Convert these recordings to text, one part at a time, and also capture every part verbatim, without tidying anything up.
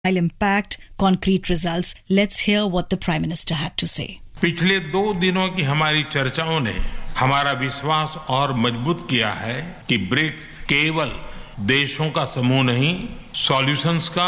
impact, concrete results. Let's hear what the Prime Minister had to say. पिछले दो दिनों की हमारी चर्चाओं ने हमारा विश्वास और मजबूत किया है कि ब्रिक्स केवल देशों का समूह नहीं, सॉल्यूशंस का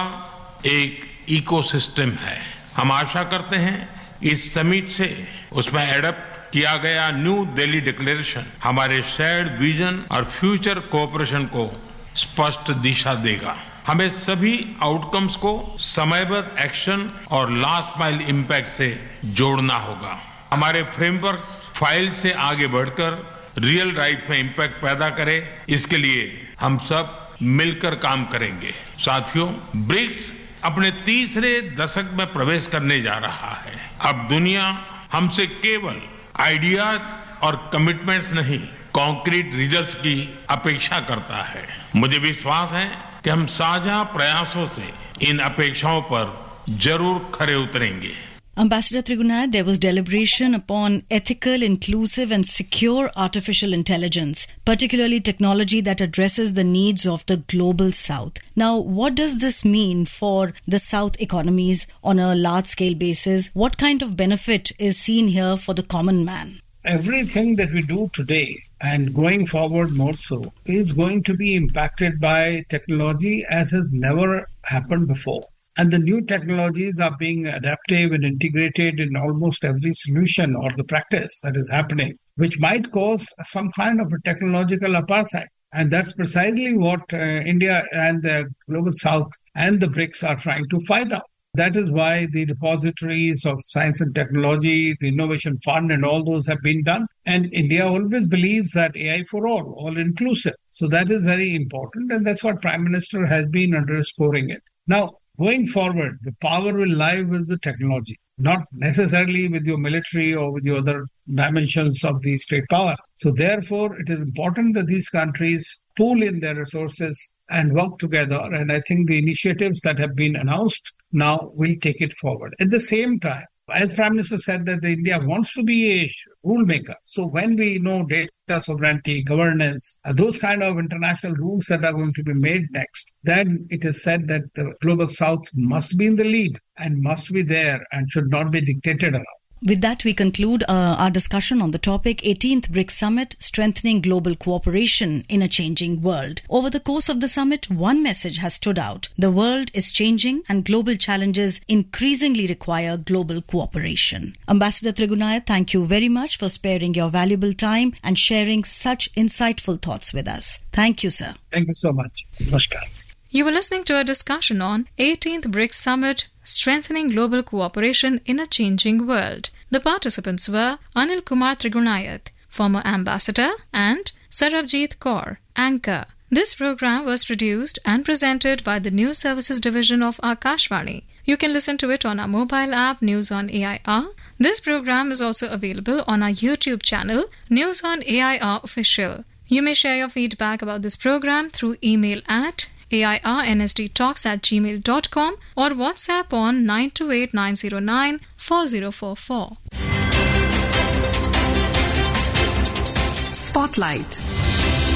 एक इकोसिस्टम है। हम आशा करते हैं इस समिट से उसमें एडप्ट किया गया न्यू दिल्ली डिक्लेरेशन हमारे शेयर्ड विजन और फ्यूचर कोऑपरेशन को स्पष्ट दिशा देगा। हमें सभी आउटकम्स को समयबद्ध एक्शन और लास्ट माइल इम्पैक्ट से जोड़ना होगा। हमारे फ्रेमवर्क फाइल से आगे बढ़कर रियल लाइफ में इम्पैक्ट पैदा करे, इसके लिए हम सब मिलकर काम करेंगे। साथियों, ब्रिक्स अपने तीसरे दशक में प्रवेश करने जा रहा है। अब दुनिया हमसे केवल आइडियाज और कमिटमेंट्स नहीं, कॉन्क्रीट रिजल्ट्स की अपेक्षा करता है। मुझे विश्वास है कि हम साझा प्रयासों से इन अपेक्षाओं पर जरूर खरे उतरेंगे। Ambassador Trigunayat, there was deliberation upon ethical, inclusive and secure artificial intelligence, particularly technology that addresses the needs of the global south. Now, what does this mean for the south economies on a large-scale basis? What kind of benefit is seen here for the common man? Everything that we do today and going forward more so is going to be impacted by technology as has never happened before. And the new technologies are being adaptive and integrated in almost every solution or the practice that is happening, which might cause some kind of a technological apartheid. And that's precisely what uh, India and the Global South and the BRICS are trying to find out. That is why the repositories of science and technology, the Innovation Fund and all those have been done. And India always believes that A I for all, all inclusive. So that is very important. And that's what Prime Minister has been underscoring it. Now, going forward, the power will lie with the technology, not necessarily with your military or with your other dimensions of the state power. So therefore, it is important that these countries pool in their resources and work together. And I think the initiatives that have been announced now will take it forward. At the same time, as Prime Minister said that the India wants to be a rule maker. So when we know data sovereignty, governance, uh, those kind of international rules that are going to be made next, then it is said that the Global South must be in the lead and must be there and should not be dictated around. With that, we conclude uh, our discussion on the topic eighteenth BRICS Summit, Strengthening Global Cooperation in a Changing World. Over the course of the summit, one message has stood out. The world is changing and global challenges increasingly require global cooperation. Ambassador Trigunayat, thank you very much for sparing your valuable time and sharing such insightful thoughts with us. Thank you, sir. Thank you so much. Namaskar. You were listening to a discussion on eighteenth BRICS Summit, Strengthening Global Cooperation in a Changing World. The participants were Anil Kumar Trigunayat, former ambassador, and Sarabjit Kaur, anchor. This program was produced and presented by the News Services Division of Akashvani. You can listen to it on our mobile app, News on A I R. This program is also available on our YouTube channel, News on A I R Official. You may share your feedback about this program through email at airnsdtalks at gmail dot com or WhatsApp on nine two eight nine zero nine four zero four four. Spotlight.